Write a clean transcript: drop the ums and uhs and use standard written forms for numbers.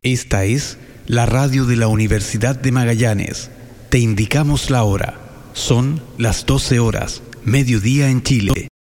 Esta es la radio de la Universidad de Magallanes. Te indicamos la hora. Son las 12 horas, mediodía en Chile.